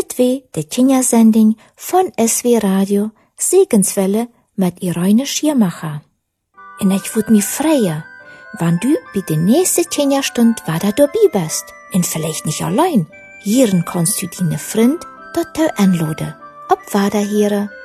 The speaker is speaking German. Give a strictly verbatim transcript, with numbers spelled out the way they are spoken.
Dit wie de Kindersending von S W Radio Segenswelle mit Irene Schiermacher. En ich würd mich freuen, wann du bei der nächsten Kinderstund wieder dabei bist. Und vielleicht nicht allein. Hieren kannst du deine Freund dort anladen. Ob Wiederhören.